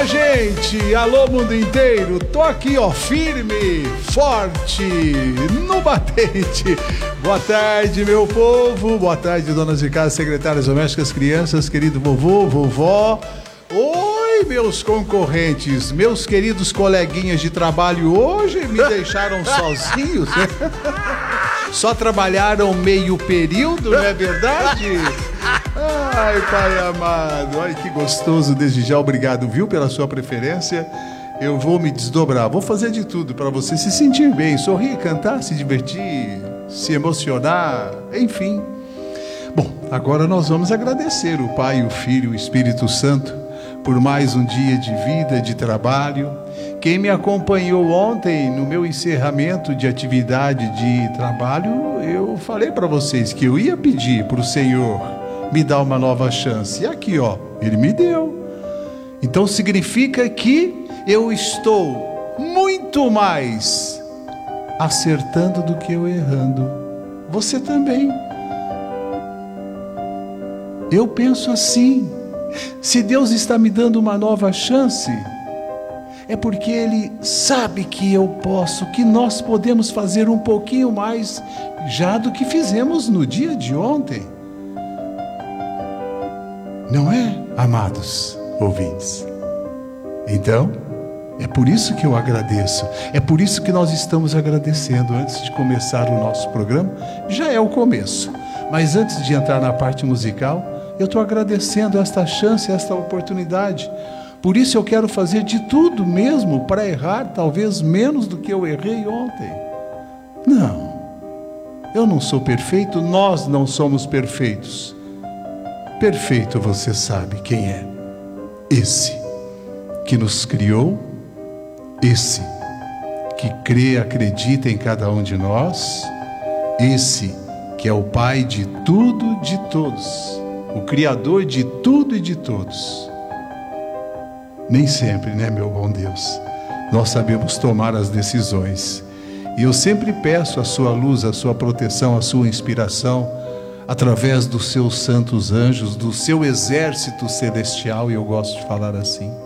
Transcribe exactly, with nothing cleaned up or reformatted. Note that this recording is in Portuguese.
Minha gente, alô mundo inteiro, tô aqui ó, firme, forte, no batente. Boa tarde meu povo, boa tarde donas de casa, secretárias domésticas, crianças, querido vovô, vovó. Oi meus concorrentes, meus queridos coleguinhas de trabalho, hoje me deixaram sozinhos, né? Só trabalharam meio período, não é verdade? Ai, pai amado, ai que gostoso, desde já obrigado, viu, pela sua preferência. Eu vou me desdobrar, vou fazer de tudo para você se sentir bem, sorrir, cantar, se divertir, se emocionar, enfim. Bom, agora nós vamos agradecer o Pai, o Filho e o Espírito Santo por mais um dia de vida, de trabalho. Quem me acompanhou ontem no meu encerramento de atividade de trabalho, eu falei para vocês que eu ia pedir para o Senhor me dar uma nova chance. E aqui, ó, Ele me deu. Então significa que eu estou muito mais acertando do que eu errando. Você também. Eu penso assim. Se Deus está me dando uma nova chance, é porque Ele sabe que eu posso, que nós podemos fazer um pouquinho mais já do que fizemos no dia de ontem. Não é, amados ouvintes? Então, é por isso que eu agradeço, é por isso que nós estamos agradecendo antes de começar o nosso programa. Já é o começo, mas antes de entrar na parte musical, eu estou agradecendo esta chance, esta oportunidade. Por isso eu quero fazer de tudo mesmo para errar, talvez menos do que eu errei ontem. Não, eu não sou perfeito, nós não somos perfeitos. Perfeito você sabe quem é. Esse que nos criou, esse que crê, acredita em cada um de nós, esse que é o Pai de tudo, de todos, o Criador de tudo e de todos. Nem sempre, né, meu bom Deus, nós sabemos tomar as decisões. E eu sempre peço a sua luz, a sua proteção, a sua inspiração, através dos seus santos anjos, do seu exército celestial, e eu gosto de falar assim.